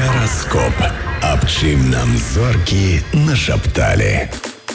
Гараскоп. Аб чым нам зоркі нашапталі.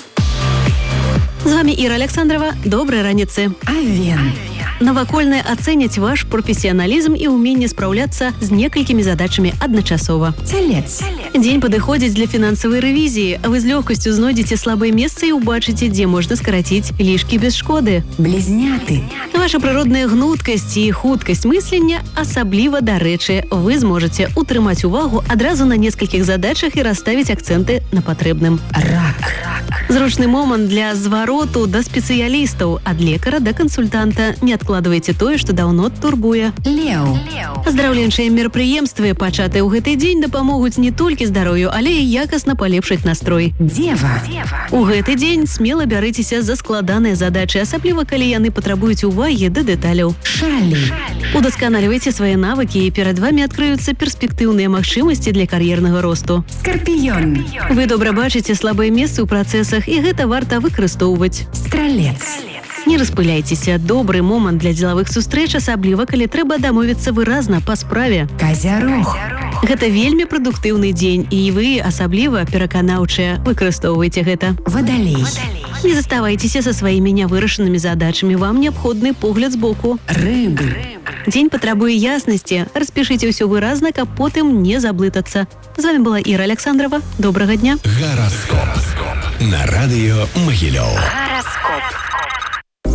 З вами Іра Александрова. Доброй раніцы. Авен. Навакольныя ацэняць ваш прафесіяналізм і ўменне спраўляцца з некалькімі задачамі адначасова. Целец. Дзень падыходзіць для фінансавай рэвізіі, а вы з лёгкасцю знойдзеце слабыя месцы і ўбачыце, дзе можна скараціць лішкі без шкоды. Близняты. Ваша прыродная гнуткасць і хуткасць мыслення асабліва дарэчы. Вы зможаце утрымаць увагу адразу на некалькіх задачах і расставіць акцэнты на патрэбным. Рак. Зручны момант для звароту да спецыялістаў, ад лекара да кансультанта. Не адкладвайце тое, што даўно турбуе. Леў. Аздараўленчыя мерапрыемствы, пачатыя ў гэты дзень, дапамогуць не толькі здароўю, але і якасна палепшыць настрой. Дева. У гэты дзень смела бярыцеся за складаныя задачы, асабліва калі яны патрабуюць увагі да дэталяў. Шалі. Удасканалівайце свае навыкі, і перад вамі адкрыюцца перспектыўныя магчымасці для кар'ернага росту. Скорпіён. Вы добра бачыце слабыя месцы ў працэсах, і гэта варта выкарыстоўваць. Стралец. Не распыляйцеся. Добры момант для дзелавых сустрэч, асабліва калі трэба дамовіцца выразна па справе. Казярог. Гэта вельмі прадуктыўны дзень, і вы асабліва пераканаўчыя. Выкарыстоўвайце гэта. Вадалей. Не заставайцеся са сваімі нявырашанымі задачамі. Вам неабходны погляд збоку. Рыбы. Дзень патрабуе яснасці. Распішыце ўсё выразна, каб потым не заблытацца. З вами была Іра Александрова. Добрага дня. Гараскоп. На радыё Магілёў.